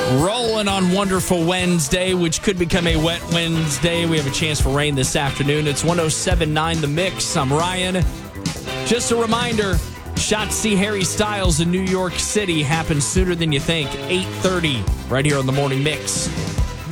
Rolling on Wonderful Wednesday, which could become a wet Wednesday. We have a chance for rain this afternoon. It's 107.9 The Mix. I'm Ryan. Just a reminder, Shot to see Harry Styles in New York City happens sooner than you think. 8:30 right here on the Morning Mix.